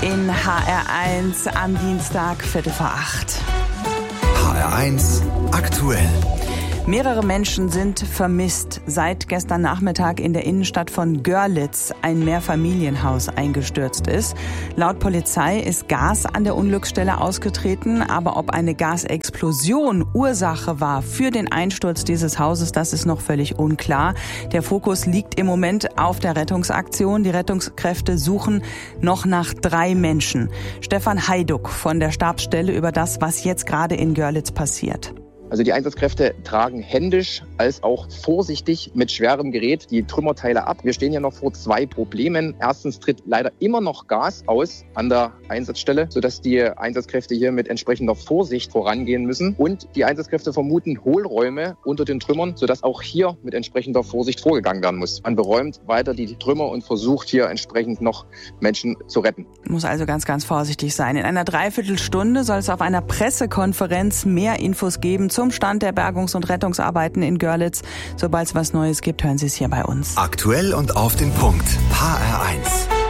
in HR1 am Dienstag, 7:45. HR1 aktuell. Mehrere Menschen sind vermisst, seit gestern Nachmittag in der Innenstadt von Görlitz ein Mehrfamilienhaus eingestürzt ist. Laut Polizei ist Gas an der Unglücksstelle ausgetreten, aber ob eine Gasexplosion Ursache war für den Einsturz dieses Hauses, das ist noch völlig unklar. Der Fokus liegt im Moment auf der Rettungsaktion. Die Rettungskräfte suchen noch nach 3 Menschen. Stefan Heiduck von der Stabsstelle über das, was jetzt gerade in Görlitz passiert. Also die Einsatzkräfte tragen händisch als auch vorsichtig mit schwerem Gerät die Trümmerteile ab. Wir stehen ja noch vor 2 Problemen. Erstens tritt leider immer noch Gas aus an der Einsatzstelle, sodass die Einsatzkräfte hier mit entsprechender Vorsicht vorangehen müssen. Und die Einsatzkräfte vermuten Hohlräume unter den Trümmern, sodass auch hier mit entsprechender Vorsicht vorgegangen werden muss. Man beräumt weiter die Trümmer und versucht hier entsprechend noch Menschen zu retten. Muss also ganz, ganz vorsichtig sein. In einer Dreiviertelstunde soll es auf einer Pressekonferenz mehr Infos geben zum Stand der Bergungs- und Rettungsarbeiten in Görlitz. Sobald es was Neues gibt, hören Sie es hier bei uns. Aktuell und auf den Punkt. HR1.